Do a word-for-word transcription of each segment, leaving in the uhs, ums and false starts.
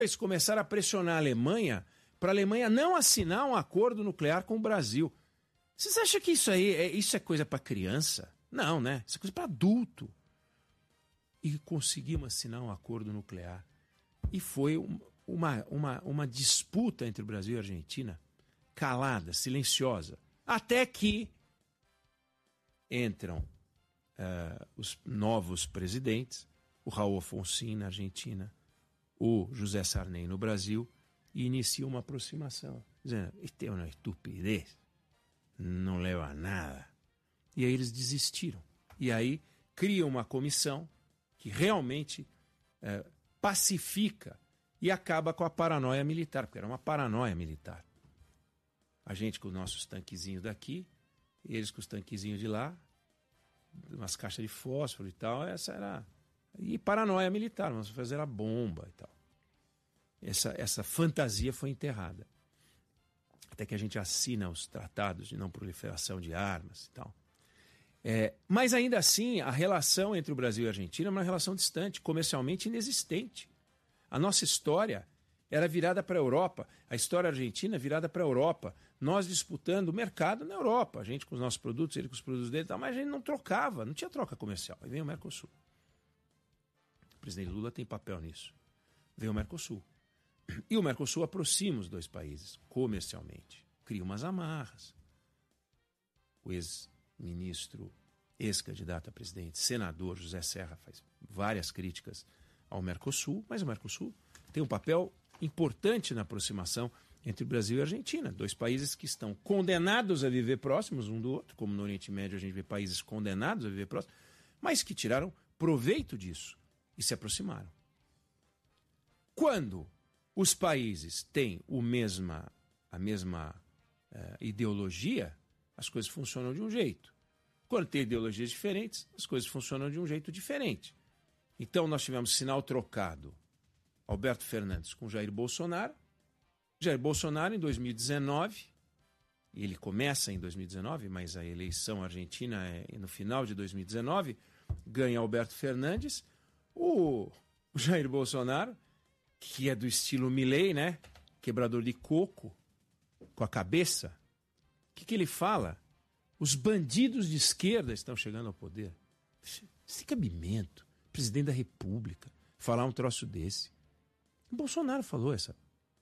Eles começaram a pressionar a Alemanha para a Alemanha não assinar um acordo nuclear com o Brasil. Vocês acham que isso aí é, isso é coisa para criança? Não, né? Isso é coisa para adulto. E conseguimos assinar um acordo nuclear. E foi um, uma, uma, uma disputa entre o Brasil e a Argentina, calada, silenciosa, até que entram uh, os novos presidentes, o Raul Alfonsín na Argentina, o José Sarney no Brasil, e inicia uma aproximação, dizendo, isto é uma estupidez, não leva a nada. E aí eles desistiram. E aí criam uma comissão que realmente uh, pacifica e acaba com a paranoia militar, porque era uma paranoia militar. A gente com os nossos tanquezinhos daqui, eles com os tanquezinhos de lá, umas caixas de fósforo e tal, essa era... E paranoia militar, vamos fazer a bomba e tal. Essa, essa fantasia foi enterrada. Até que a gente assina os tratados de não proliferação de armas e tal. É, mas ainda assim, a relação entre o Brasil e a Argentina é uma relação distante, comercialmente inexistente. A nossa história era virada para a Europa, a história argentina é virada para a Europa. Nós disputando o mercado na Europa, a gente com os nossos produtos, ele com os produtos dele e tal, mas a gente não trocava, não tinha troca comercial. Aí vem o Mercosul. O presidente Lula tem papel nisso. Vem o Mercosul. E o Mercosul aproxima os dois países comercialmente. Cria umas amarras. O ex-ministro, ex-candidato a presidente, senador José Serra faz várias críticas ao Mercosul, mas o Mercosul tem um papel importante na aproximação entre o Brasil e a Argentina. Dois países que estão condenados a viver próximos um do outro, como no Oriente Médio a gente vê países condenados a viver próximos, mas que tiraram proveito disso e se aproximaram. Quando os países têm o mesma, a mesma uh, ideologia, as coisas funcionam de um jeito. Quando tem ideologias diferentes, as coisas funcionam de um jeito diferente. Então nós tivemos sinal trocado, Alberto Fernandes com Jair Bolsonaro. Jair Bolsonaro em dois mil e dezenove, ele começa em dois mil e dezenove, mas a eleição argentina é no final de dois mil e dezenove, ganha Alberto Fernandes. O Jair Bolsonaro, que é do estilo Milei, né? Quebrador de coco, com a cabeça. O que, que ele fala? Os bandidos de esquerda estão chegando ao poder. Esse cabimento, presidente da República, falar um troço desse. O Bolsonaro falou essa,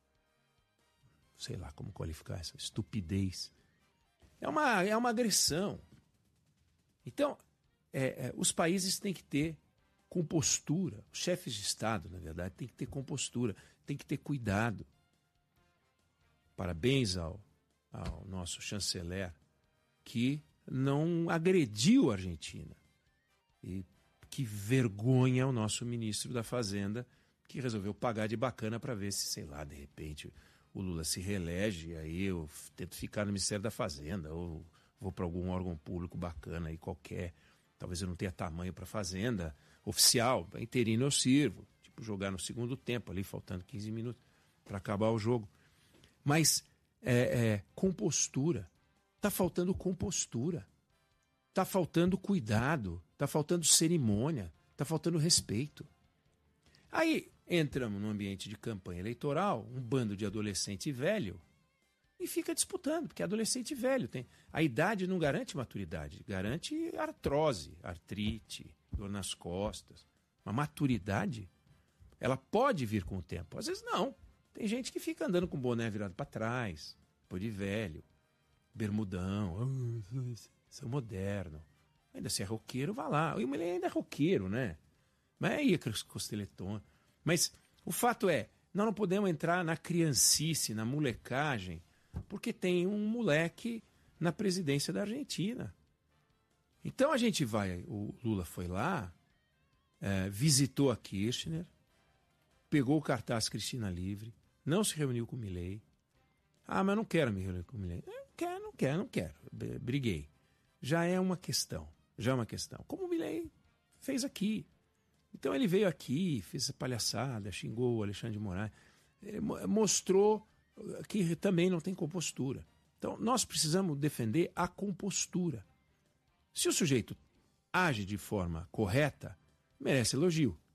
sei lá como qualificar essa estupidez. É uma, é uma agressão. Então, é, é, os países têm que ter compostura. Os chefes de Estado, na verdade, têm que ter compostura, têm que ter cuidado. Parabéns ao, ao nosso chanceler, que não agrediu a Argentina. E que vergonha o nosso ministro da Fazenda, que resolveu pagar de bacana para ver se, sei lá, de repente o Lula se reelege, aí eu tento ficar no Ministério da Fazenda, ou vou para algum órgão público bacana aí qualquer. Talvez eu não tenha tamanho para Fazenda oficial, interino eu sirvo. Tipo, jogar no segundo tempo, ali faltando quinze minutos para acabar o jogo. Mas é, é, compostura. Está faltando compostura. Está faltando cuidado. Está faltando cerimônia. Está faltando respeito. Aí entramos num ambiente de campanha eleitoral, um bando de adolescente velho, e fica disputando, porque adolescente velho tem. A idade não garante maturidade, garante artrose, artrite, dor nas costas. Uma maturidade, ela pode vir com o tempo. Às vezes não. Tem gente que fica andando com o boné virado para trás, depois de velho, bermudão, oh, sou moderno. Ainda se é roqueiro, vá lá. O mulher ainda é roqueiro, né? Mas aí é costeleton. Mas o fato é, nós não podemos entrar na criancice, na molecagem, porque tem um moleque na presidência da Argentina. Então a gente vai, o Lula foi lá, é, visitou a Kirchner, pegou o cartaz Cristina Livre, não se reuniu com o Milei. Ah, mas não quero me reunir com o Milei. Não quero, não quero, não quero. Briguei. Já é uma questão, já é uma questão. Como o Milei fez aqui. Então ele veio aqui, fez essa palhaçada, xingou o Alexandre de Moraes, mostrou que também não tem compostura. Então nós precisamos defender a compostura. Se o sujeito age de forma correta, merece elogio.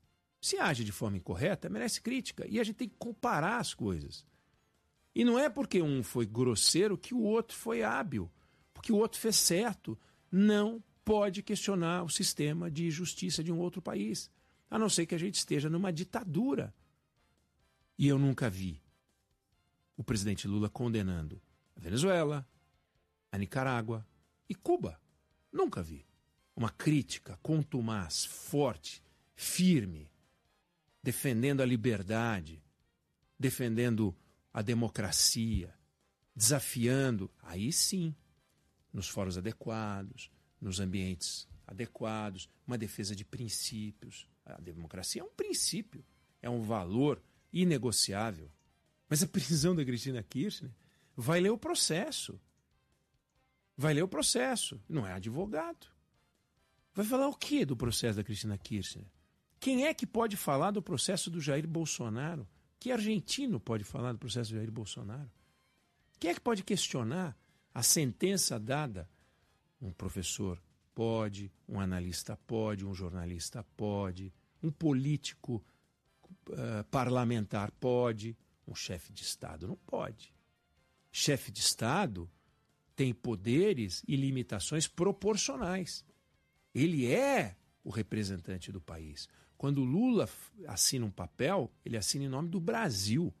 Se age de forma incorreta, merece crítica. E a gente tem que comparar as coisas. E não é porque um foi grosseiro que o outro foi hábil, porque o outro fez certo. Não pode questionar o sistema de justiça de um outro país, a não ser que a gente esteja numa ditadura. E eu nunca vi o presidente Lula condenando a Venezuela, a Nicarágua e Cuba. Nunca vi. Uma crítica contumaz, forte, firme, defendendo a liberdade, defendendo a democracia, desafiando, aí sim, nos fóruns adequados, nos ambientes adequados, uma defesa de princípios. A democracia é um princípio, é um valor inegociável. Mas a prisão da Cristina Kirchner vai ler o processo. Vai ler o processo. Não é advogado. Vai falar o quê do processo da Cristina Kirchner? Quem é que pode falar do processo do Jair Bolsonaro? Que argentino pode falar do processo do Jair Bolsonaro? Quem é que pode questionar a sentença dada? Um professor pode, um analista pode, um jornalista pode, um político uh, parlamentar pode, um chefe de Estado não pode. Chefe de Estado tem poderes e limitações proporcionais. Ele é o representante do país. Quando o Lula assina um papel, ele assina em nome do Brasil.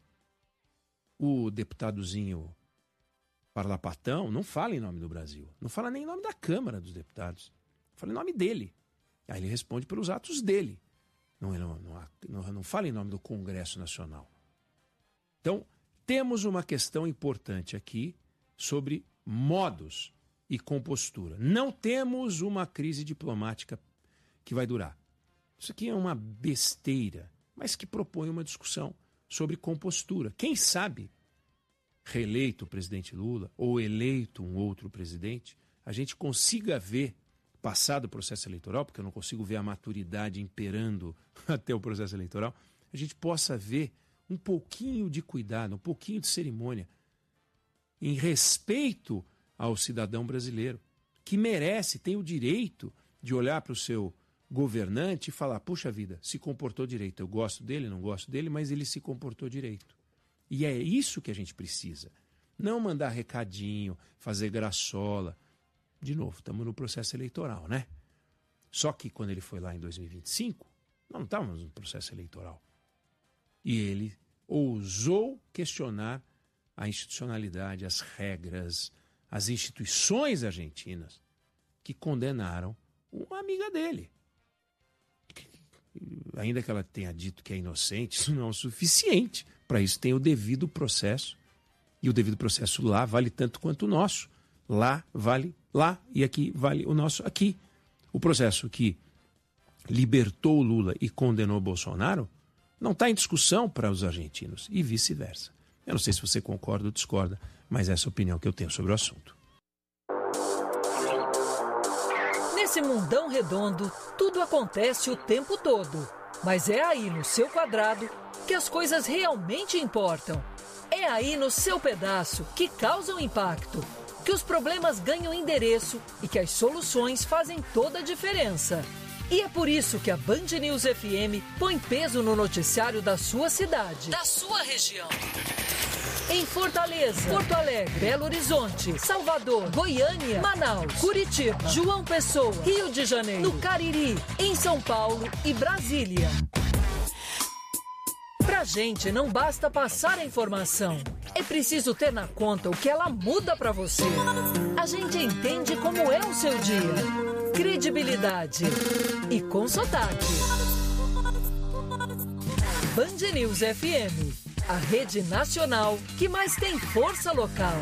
O deputadozinho parlapatão não fala em nome do Brasil. Não fala nem em nome da Câmara dos Deputados. Fala em nome dele. Aí ele responde pelos atos dele. Não, não, não, não, não fala em nome do Congresso Nacional. Então, temos uma questão importante aqui sobre modos e compostura. Não temos uma crise diplomática que vai durar. Isso aqui é uma besteira, mas que propõe uma discussão sobre compostura. Quem sabe, reeleito o presidente Lula ou eleito um outro presidente, a gente consiga ver, passado o processo eleitoral, porque eu não consigo ver a maturidade imperando até o processo eleitoral, a gente possa ver um pouquinho de cuidado, um pouquinho de cerimônia, em respeito ao cidadão brasileiro, que merece, tem o direito de olhar para o seu governante e falar, puxa vida, se comportou direito, eu gosto dele, não gosto dele, mas ele se comportou direito. E é isso que a gente precisa. Não mandar recadinho, fazer graçola. De novo, estamos no processo eleitoral, né? Só que quando ele foi lá em dois mil e vinte e cinco, nós não estávamos no processo eleitoral. E ele ousou questionar a institucionalidade, as regras, as instituições argentinas que condenaram uma amiga dele. Ainda que ela tenha dito que é inocente, isso não é o suficiente. Para isso tem o devido processo. E o devido processo lá vale tanto quanto o nosso. Lá vale lá e aqui vale o nosso aqui. O processo que libertou o Lula e condenou o Bolsonaro não está em discussão para os argentinos e vice-versa. Eu não sei se você concorda ou discorda, mas essa é a opinião que eu tenho sobre o assunto. Nesse mundão redondo, tudo acontece o tempo todo. Mas é aí no seu quadrado que as coisas realmente importam. É aí no seu pedaço que causam impacto, que os problemas ganham endereço e que as soluções fazem toda a diferença. E é por isso que a Band News F M põe peso no noticiário da sua cidade, da sua região. Em Fortaleza, Porto Alegre, Belo Horizonte, Salvador, Goiânia, Manaus, Curitiba, João Pessoa, Rio de Janeiro, no Cariri, em São Paulo e Brasília. Pra gente não basta passar a informação, é preciso ter na conta o que ela muda pra você. A gente entende como é o seu dia. Credibilidade e com sotaque. Band News F M, a rede nacional que mais tem força local.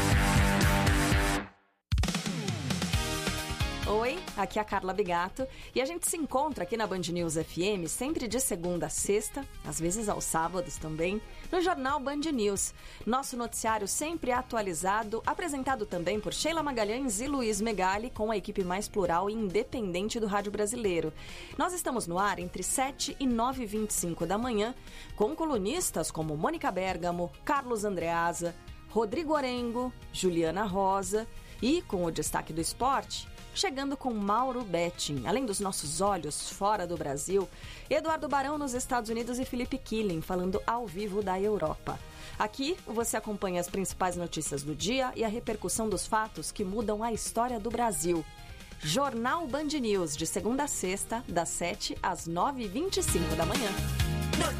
Oi, aqui é a Carla Bigato e a gente se encontra aqui na Band News F M sempre de segunda a sexta, às vezes aos sábados também, no Jornal Band News. Nosso noticiário sempre atualizado, apresentado também por Sheila Magalhães e Luiz Megali, com a equipe mais plural e independente do rádio brasileiro. Nós estamos no ar entre sete e nove e vinte e cinco da manhã, com colunistas como Mônica Bergamo, Carlos Andreasa, Rodrigo Orengo, Juliana Rosa E com o destaque do esporte, chegando com Mauro Betting. Além dos nossos olhos fora do Brasil, Eduardo Barão nos Estados Unidos e Felipe Killing falando ao vivo da Europa. Aqui você acompanha as principais notícias do dia e a repercussão dos fatos que mudam a história do Brasil. Jornal Band News, de segunda a sexta, das sete às nove e vinte e cinco da manhã.